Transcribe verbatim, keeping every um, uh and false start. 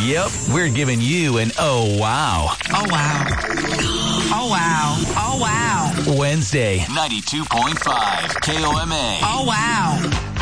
Yep, we're giving you an oh wow. Oh wow. Oh wow. Oh wow. Wednesday, ninety-two point five K O M A. Oh wow.